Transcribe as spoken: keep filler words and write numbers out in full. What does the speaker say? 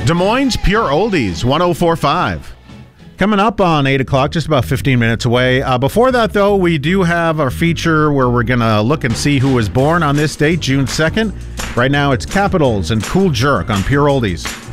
Des Moines Pure Oldies, one oh four point five. Coming up on eight o'clock, just about fifteen minutes away. Uh, before that, though, we do have our feature where we're going to look and see who was born on this date, June second. Right now, it's Capitals and Cool Jerk on Pure Oldies.